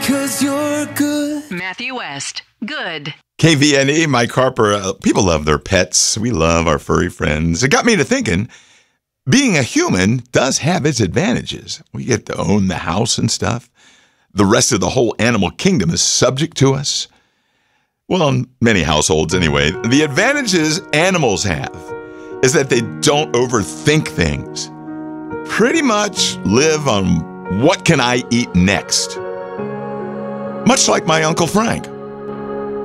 'cause you're good. Matthew West, good. KVNE, Mike Harper. People love their pets. We love our furry friends. It got me to thinking, being a human does have its advantages. We get to own the house and stuff. The rest of the whole animal kingdom is subject to us. Well, in many households anyway. The advantages animals have is that they don't overthink things. Pretty much live on what can I eat next. Much like my Uncle Frank.